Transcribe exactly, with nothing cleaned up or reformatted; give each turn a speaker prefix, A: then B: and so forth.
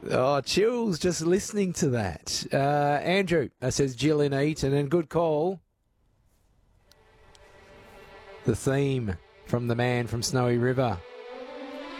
A: Oh, chills just listening to that. Uh, Andrew uh, says Jill in Eton, and good call. The theme from the man from Snowy River.